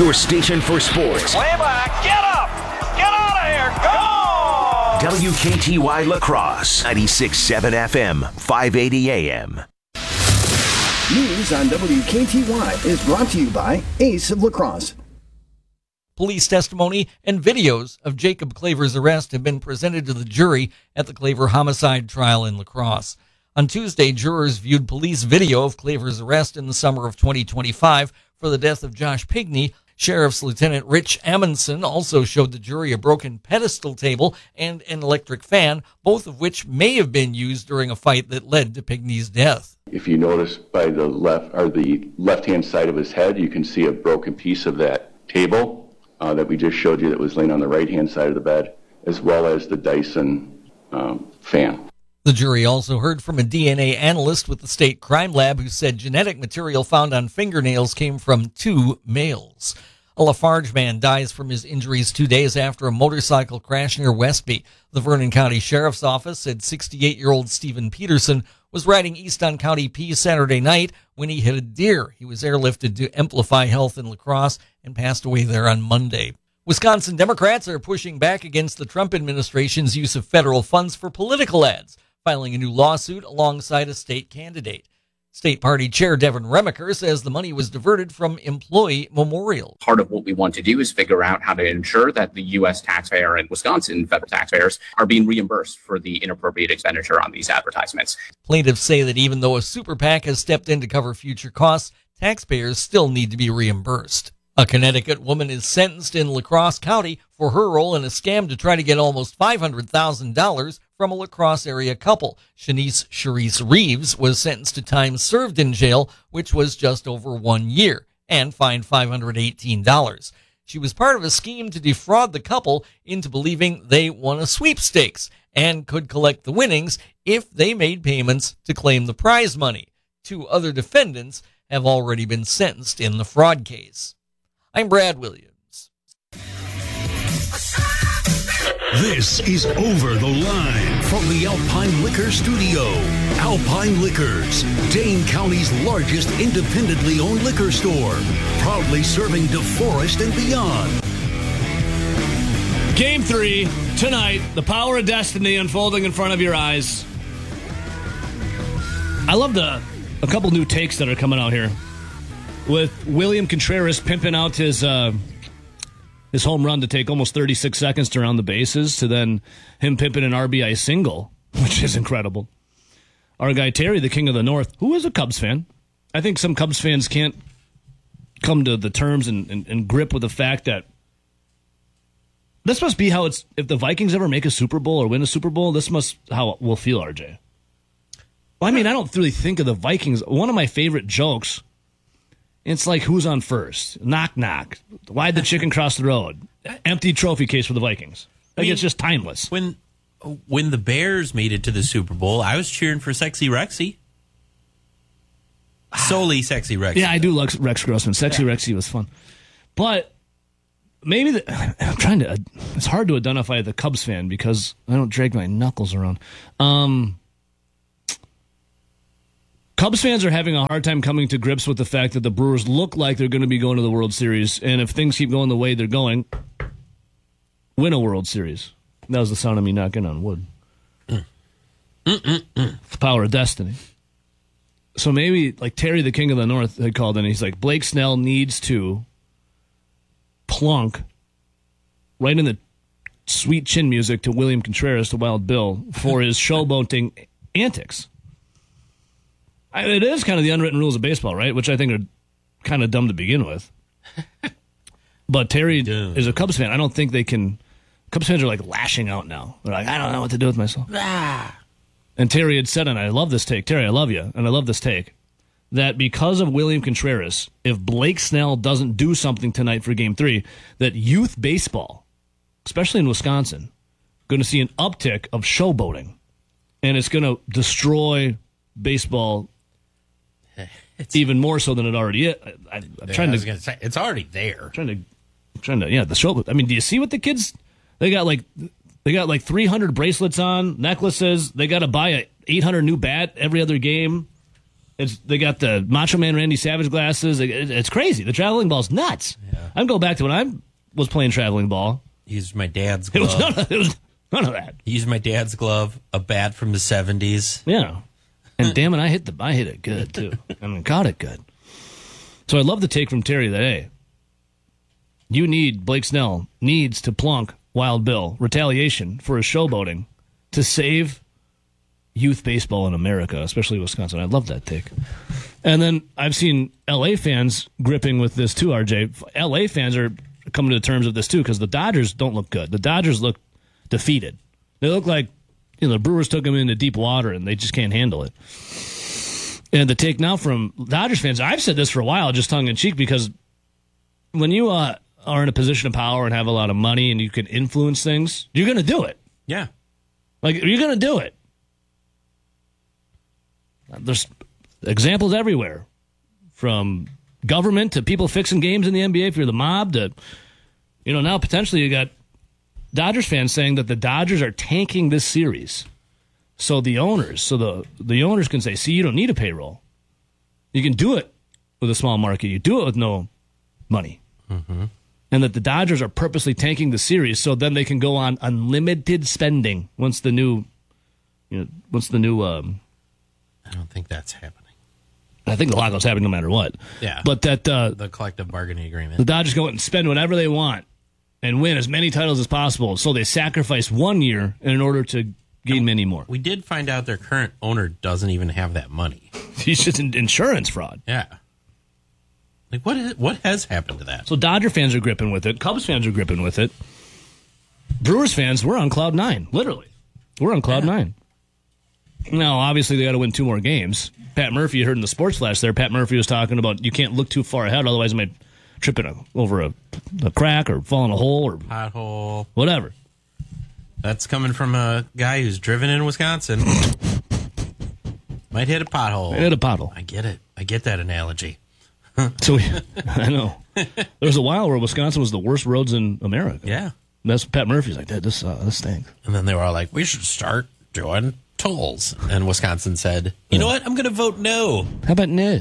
your station for sports. Way back, get up! Get out of here, go! WKTY La Crosse, 96.7 FM, 580 AM. News on WKTY is brought to you by Ace of La Crosse. Police testimony and videos of Jacob Claver's arrest have been presented to the jury at the Claver homicide trial in La Crosse. On Tuesday, jurors viewed police video of Claver's arrest in the summer of 2025 for the death of Josh Pigney. Sheriff's Lieutenant Rich Amundsen also showed the jury a broken pedestal table and an electric fan, both of which may have been used during a fight that led to Pigney's death. If you notice by the left-hand side of his head, you can see a broken piece of that table that we just showed you that was laying on the right-hand side of the bed, as well as the Dyson fan. The jury also heard from a DNA analyst with the state crime lab who said genetic material found on fingernails came from 2 males. A Lafarge man dies from his injuries 2 days after a motorcycle crash near Westby. The Vernon County Sheriff's Office said 68-year-old Stephen Peterson was riding east on County P Saturday night when he hit a deer. He was airlifted to Amplify Health in La Crosse and passed away there on Monday. Wisconsin Democrats are pushing back against the Trump administration's use of federal funds for political ads, filing a new lawsuit alongside a state candidate. State Party Chair Devin Remacher says the money was diverted from employee memorials. Part of what we want to do is figure out how to ensure that the U.S. taxpayer and Wisconsin federal taxpayers are being reimbursed for the inappropriate expenditure on these advertisements. Plaintiffs say that even though a super PAC has stepped in to cover future costs, taxpayers still need to be reimbursed. A Connecticut woman is sentenced in La Crosse County for her role in a scam to try to get almost $500,000 from a La Crosse area couple. Shanice Charisse Reeves was sentenced to time served in jail, which was just over 1 year, and fined $518. She was part of a scheme to defraud the couple into believing they won a sweepstakes and could collect the winnings if they made payments to claim the prize money. 2 other defendants have already been sentenced in the fraud case. I'm Brad Williams. This is Over the Line from the Alpine Liquor Studio. Alpine Liquors, Dane County's largest independently owned liquor store, proudly serving DeForest and beyond. Game 3, tonight, the power of destiny unfolding in front of your eyes. I love a couple new takes that are coming out here. With William Contreras pimping out his home run to take almost 36 seconds to round the bases, to then him pimping an RBI single, which is incredible. Our guy Terry, the King of the North, who is a Cubs fan. I think some Cubs fans can't come to the terms and grip with the fact that this must be how it's, if the Vikings ever make a Super Bowl or win a Super Bowl, this must how it will feel, RJ. Well, I mean, I don't really think of the Vikings. One of my favorite jokes, it's like, who's on first? Knock, knock. Why'd the chicken cross the road? Empty trophy case for the Vikings. It's just timeless. When the Bears made it to the Super Bowl, I was cheering for Sexy Rexy. Solely Sexy Rexy. Yeah, I do like Rex Grossman. Sexy Rexy was fun. But maybe it's hard to identify the Cubs fan because I don't drag my knuckles around. Cubs fans are having a hard time coming to grips with the fact that the Brewers look like they're going to be going to the World Series, and if things keep going the way they're going, win a World Series. That was the sound of me knocking on wood. It's the power of destiny. So maybe, like Terry, the King of the North, had called in, he's like, Blake Snell needs to plunk right in the sweet chin music to William Contreras, to Wild Bill, for his showboating antics. It is kind of the unwritten rules of baseball, right? Which I think are kind of dumb to begin with. But Terry is a Cubs fan. I don't think they can. Cubs fans are like lashing out now. They're like, I don't know what to do with myself. And Terry had said, and I love this take. Terry, I love you, and I love this take, that because of William Contreras, if Blake Snell doesn't do something tonight for Game 3, that youth baseball, especially in Wisconsin, going to see an uptick of showboating. And it's going to destroy baseball even more so than it already is. It's already there. Trying to, the show. I mean, do you see what the kids? They got like 300 bracelets on, necklaces. They got to buy a 800 new bat every other game. They got the Macho Man Randy Savage glasses. It's crazy. The traveling ball's nuts. Yeah. I can go back to when I was playing traveling ball. He used my dad's glove. It was none of that. He used my dad's glove, a bat from the 70s. Yeah. And damn it, I hit it good, too. I mean, got it good. So I love the take from Terry that, hey, Blake Snell needs to plunk Wild Bill retaliation for his showboating to save youth baseball in America, especially Wisconsin. I love that take. And then I've seen L.A. fans gripping with this too, RJ. L.A. fans are coming to terms with this too because the Dodgers don't look good. The Dodgers look defeated. They look like the Brewers took them into deep water and they just can't handle it. And the take now from Dodgers fans, I've said this for a while, just tongue-in-cheek, because when you are in a position of power and have a lot of money and you can influence things, you're going to do it. Yeah. Like, you're going to do it. There's examples everywhere, from government to people fixing games in the NBA if you're the mob to, now potentially you got Dodgers fans saying that the Dodgers are tanking this series. So the owners can say, see, you don't need a payroll. You can do it with a small market. You do it with no money. Mm-hmm. And that the Dodgers are purposely tanking the series so then they can go on unlimited spending once the new I don't think that's happening. I think the lockout's happening no matter what. Yeah. But that the collective bargaining agreement. The Dodgers go out and spend whatever they want and win as many titles as possible. So they sacrifice 1 year in order to gain many more. We did find out their current owner doesn't even have that money. He's just an insurance fraud. Yeah. Like, what has happened to that? So Dodger fans are gripping with it. Cubs fans are gripping with it. Brewers fans, we're on cloud nine. Literally. We're on cloud nine. Now, obviously, they got to win 2 more games. Pat Murphy, you heard in the sports flash there, Pat Murphy was talking about you can't look too far ahead, otherwise I might trip over a crack or fall in a hole or pothole. Whatever. That's coming from a guy who's driven in Wisconsin. Might hit a pothole. I get it. I get that analogy. So I know. There was a while where Wisconsin was the worst roads in America. Yeah. And that's Pat Murphy's like, this stinks. And then they were all like, we should start doing tolls. And Wisconsin said, you know what? I'm going to vote no. How about no?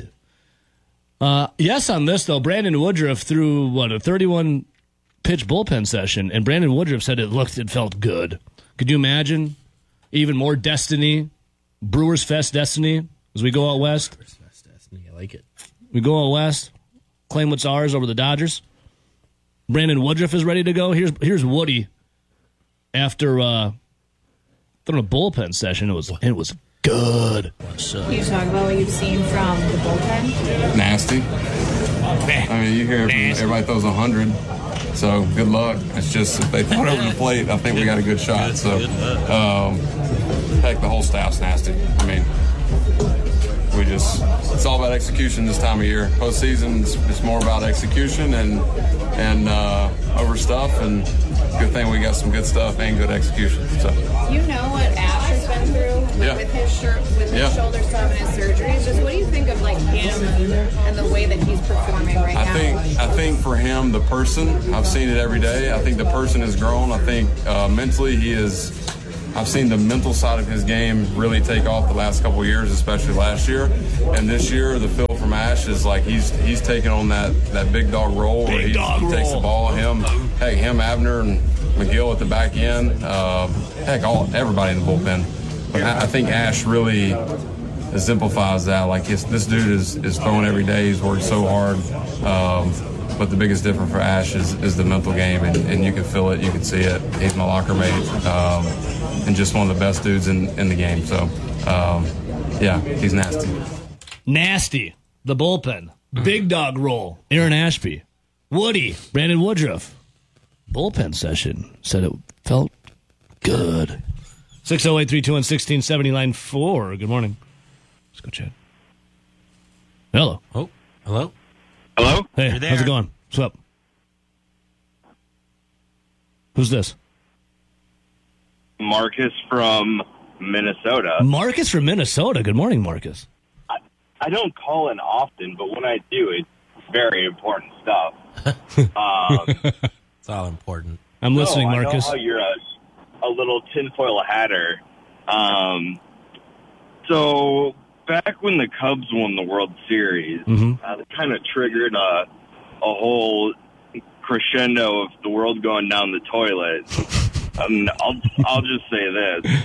Yes on this, though. Brandon Woodruff threw, a 31-pitch bullpen session, and Brandon Woodruff said it felt good. Could you imagine? Even more destiny. Brewers Fest destiny as we go out west. Brewers Fest destiny. I like it. We go out west, claim what's ours over the Dodgers. Brandon Woodruff is ready to go. Here's Woody after throwing a bullpen session. It was good. Can you talk about what you've seen from the bullpen? Nasty. I mean, you hear everybody throws 100, so good luck. It's just if they throw it over the plate, I think we got a good shot. So, heck, the whole staff's nasty. I mean, it's all about execution this time of year. Postseason, it's more about execution and over stuff, and good thing we got some good stuff and good execution. So you know what Ash has been through with his shoulder stuff and his surgeries. Just what do you think of him and the way that he's performing right now? I think for him, the person, I've seen it every day. I think the person has grown. I think mentally he is. I've seen the mental side of his game really take off the last couple of years, especially last year. And this year, the feel from Ash is like he's taking on that big dog role where he takes the ball. Him, Abner, and McGill at the back end. Everybody in the bullpen. But I think Ash really exemplifies that. Like this dude is throwing every day. He's worked so hard. But the biggest difference for Ash is the mental game, and you can feel it, you can see it. He's my locker mate, and just one of the best dudes in the game. So, he's nasty. Nasty. The bullpen. Big dog roll. Aaron Ashby. Woody. Brandon Woodruff. Bullpen session. Said it felt good. 608-321-1679-4. Good morning. Let's go chat. Hello. Oh, hello. Hello? Hey, how's it going? What's up? Who's this? Marcus from Minnesota. Marcus from Minnesota. Good morning, Marcus. I don't call in often, but when I do, it's very important stuff. It's all important. I'm listening, Marcus. I know how you're a little tinfoil hatter. So back when the Cubs won the World Series, it kind of triggered a whole crescendo of the world going down the toilet. I'll just say this.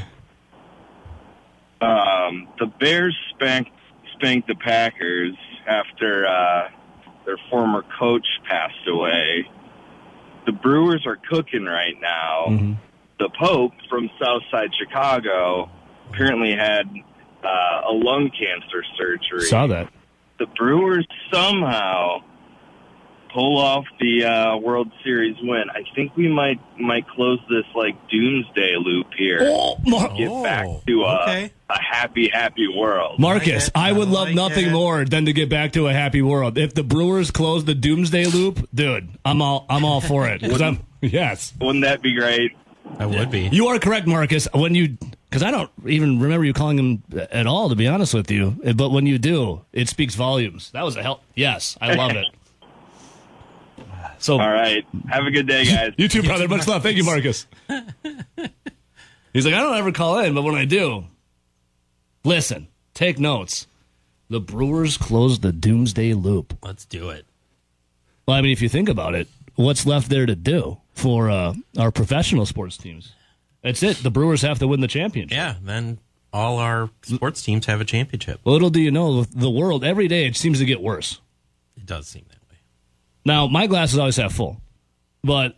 The Bears spanked the Packers after their former coach passed away. The Brewers are cooking right now. The Pope from Southside Chicago apparently had a lung cancer surgery. Saw that. The Brewers somehow pull off the World Series win. I think we might close this like doomsday loop here. Get back to a happy world. Marcus, I would love nothing more than to get back to a happy world. If the Brewers close the doomsday loop, dude, I'm all for it. Yes. Wouldn't that be great? I would be. You are correct, Marcus. Because I don't even remember you calling him at all, to be honest with you. But when you do, it speaks volumes. That was a hell. Yes, I love it. So, all right. Have a good day, guys. You too, brother. Much love. Thank you, Marcus. He's like, I don't ever call in, but when I do, listen, take notes. The Brewers closed the doomsday loop. Let's do it. Well, I mean, if you think about it, what's left there to do for our professional sports teams? That's it. The Brewers have to win the championship. Yeah, then all our sports teams have a championship. Little do you know, the world, every day, it seems to get worse. It does seem that way. Now, my glass is always half full, but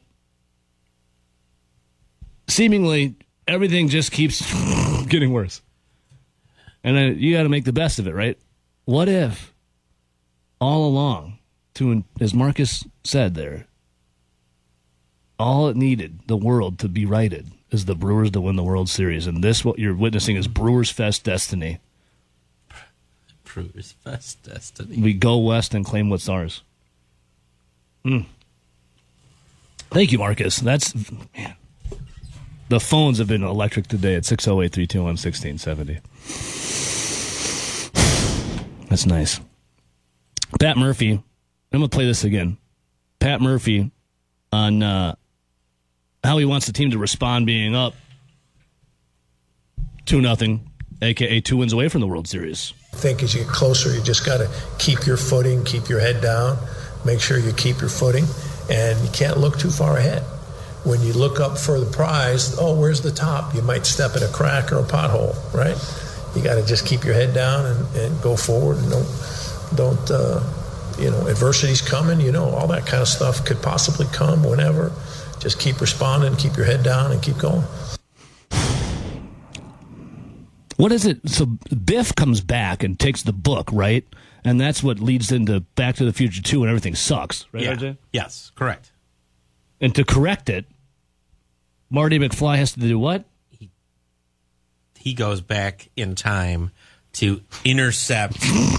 seemingly everything just keeps getting worse. And you got to make the best of it, right? What if all along, as Marcus said there, all it needed, the world to be righted, is the Brewers to win the World Series. And this, what you're witnessing, is Brewers Fest destiny. Brewers Fest destiny. We go west and claim what's ours. Thank you, Marcus. Man. The phones have been electric today at 608-321-1670. That's nice. Pat Murphy. I'm going to play this again. Pat Murphy on how he wants the team to respond being up 2-0, a.k.a. 2 wins away from the World Series. I think as you get closer, you just got to keep your footing, keep your head down, make sure you keep your footing, and you can't look too far ahead. When you look up for the prize, where's the top? You might step in a crack or a pothole, right? You got to just keep your head down and go forward, and don't adversity's coming, all that kind of stuff could possibly come whenever. Just keep responding, keep your head down, and keep going. What is it? So Biff comes back and takes the book, right? And that's what leads into Back to the Future 2 and everything sucks, right, yeah. RJ? Yes, correct. And to correct it, Marty McFly has to do what? He goes back in time to intercept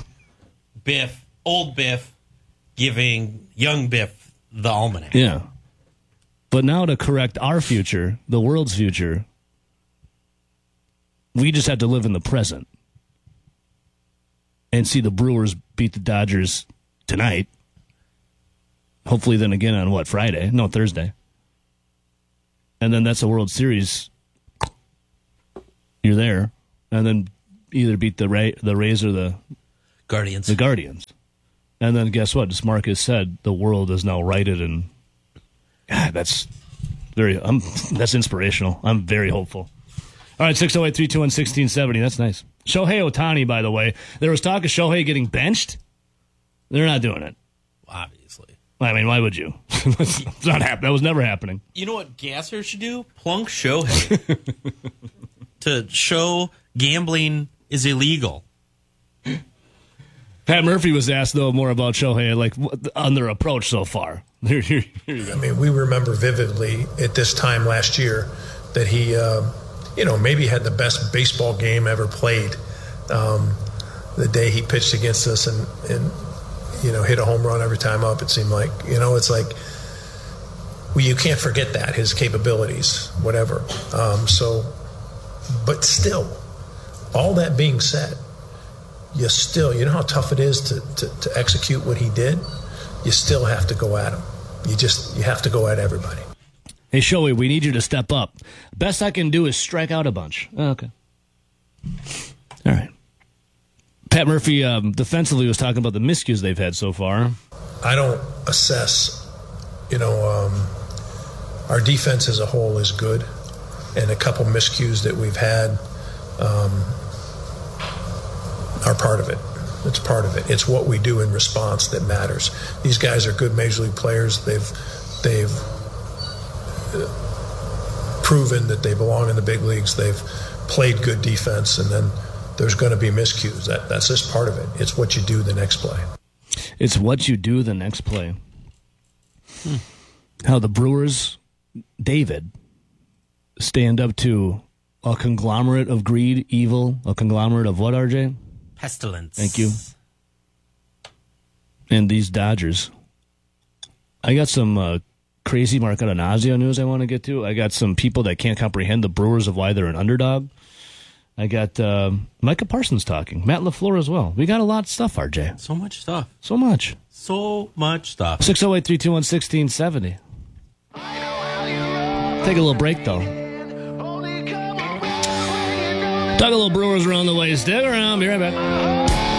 old Biff, giving young Biff the almanac. Yeah. But now to correct our future, the world's future, we just have to live in the present and see the Brewers beat the Dodgers tonight. Hopefully then again on Friday? No, Thursday. And then that's a World Series. You're there. And then either beat the Rays or the Guardians. The Guardians. And then guess what? As Marcus said, the world is now righted, and God, that's inspirational. I'm very hopeful. All right, 608-321-1670. That's nice. Shohei Ohtani, by the way. There was talk of Shohei getting benched. They're not doing it. Obviously. I mean, why would you? It's not happening. That was never happening. You know what Gasser should do? Plunk Shohei. To show gambling is illegal. Pat Murphy was asked, though, more about Shohei, on their approach so far. Here you go. I mean, we remember vividly at this time last year that he, maybe had the best baseball game ever played. The day he pitched against us and hit a home run every time up, it seemed like. It's like, you can't forget that, his capabilities, whatever. But still, all that being said, you know how tough it is to execute what he did? You still have to go at him. You have to go at everybody. Hey, Shohei, we need you to step up. Best I can do is strike out a bunch. Oh, okay. All right. Pat Murphy defensively was talking about the miscues they've had so far. I don't assess, our defense as a whole is good, and a couple miscues that we've had are part of it. It's part of it. It's what we do in response that matters. These guys are good Major League players. They've proven that they belong in the big leagues. They've played good defense, and then there's going to be miscues. That's just part of it. It's what you do the next play. It's what you do the next play. How the Brewers, David, stand up to a conglomerate of greed, evil, a conglomerate of what, RJ? Pestilence. Thank you. And these Dodgers. I got some crazy Marco Donazio news I want to get to. I got some people that can't comprehend the Brewers of why they're an underdog. I got Micah Parsons talking. Matt LaFleur as well. We got a lot of stuff, RJ. So much stuff. So much. So much stuff. 608-321-1670. Take a little break, though. Talk a little Brewers around the way. Stick around. Be right back.